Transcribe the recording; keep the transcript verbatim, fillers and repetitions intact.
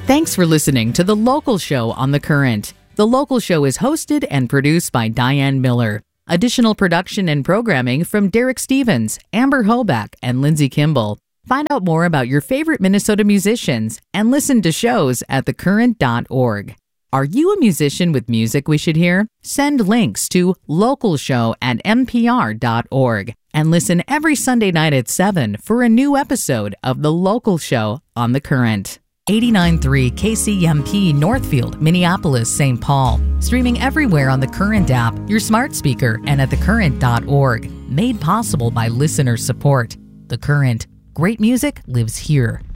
Thanks for listening to The Local Show on The Current. The Local Show is hosted and produced by Diane Miller. Additional production and programming from Derek Stevens, Amber Hoback, and Lindsay Kimball. Find out more about your favorite Minnesota musicians and listen to shows at the current dot org. Are you a musician with music we should hear? Send links to localshow at n p r dot org and listen every Sunday night at seven for a new episode of The Local Show on The Current. eighty-nine point three K C M P Northfield, Minneapolis, Saint Paul. Streaming everywhere on the Current app, your smart speaker, and at the current dot org. Made possible by listener support. The Current. Great music lives here.